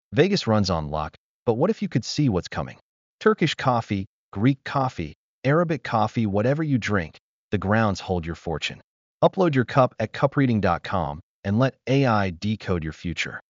Vegas runs on luck, but what if you could see what's coming? Turkish coffee, Greek coffee, Arabic coffee, whatever you drink, the grounds hold your fortune. Upload your cup at cupreading.com and let AI decode your future.